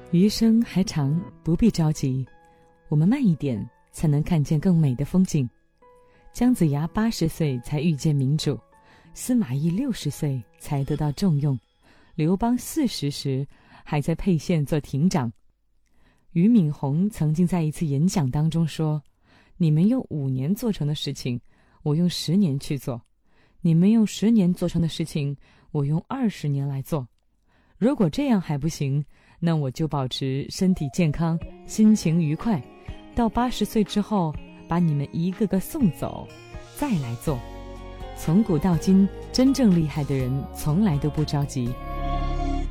余生还长，不必着急，我们慢一点，才能看见更美的风景。姜子牙80岁才遇见明主，司马懿60岁才得到重用，刘邦40时还在沛县做亭长。俞敏洪曾经在一次演讲当中说，你们用5年做成的事情，我用10年去做；你们用10年做成的事情，我用20年来做。如果这样还不行，那我就保持身体健康，心情愉快，到80岁之后，把你们一个个送走，再来做。从古到今，真正厉害的人从来都不着急。